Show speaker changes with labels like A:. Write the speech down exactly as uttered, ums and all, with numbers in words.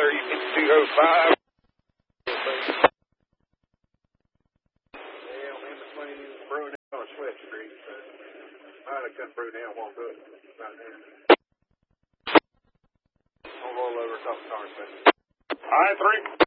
A: thirty, fifty-two oh five. Yeah, I'm in between Brunel and Swift Street. So I had to cut Brunel, won't do it. Right there. I'll roll over a couple cars. All right, three.